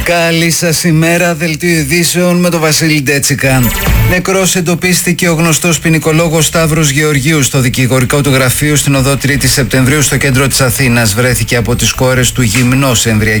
Καλή σας ημέρα, δελτίο ειδήσεων με τον Βασίλη Ντέτσικα. Νεκρός εντοπίστηκε ο γνωστός ποινικολόγος Σταύρος Γεωργίου στο δικηγορικό του γραφείο στην οδό 3η Σεπτεμβρίου στο κέντρο της Αθήνας. Βρέθηκε από τις κόρες του γυμνός σε εμβριακή